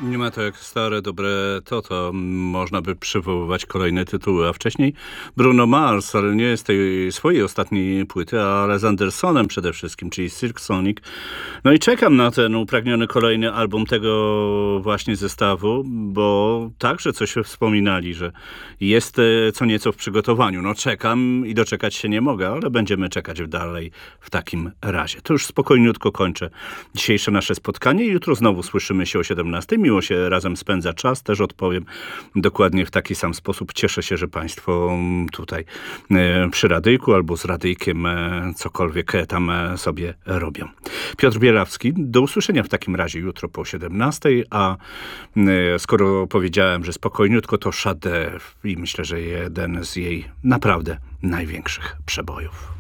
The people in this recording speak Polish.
Nie ma to jak stare, dobre to można by przywoływać kolejne tytuły, a wcześniej Bruno Mars, ale nie z tej swojej ostatniej płyty, ale z Andersonem przede wszystkim, czyli Silk Sonic. No i czekam na ten upragniony kolejny album tego właśnie zestawu, bo także coś wspominali, że jest co nieco w przygotowaniu. No czekam i doczekać się nie mogę, ale będziemy czekać dalej w takim razie. To już spokojniutko kończę dzisiejsze nasze spotkanie. Jutro znowu słyszymy się o 17. Miło się razem spędza czas. Też odpowiem dokładnie w taki sam sposób. Cieszę się, że państwo tutaj przy radyjku albo z radyjkiem cokolwiek tam sobie robią. Piotr Bielawski. Do usłyszenia w takim razie jutro po 17. A skoro powiedziałem, że spokojniutko, to Sade i myślę, że jeden z jej naprawdę największych przebojów.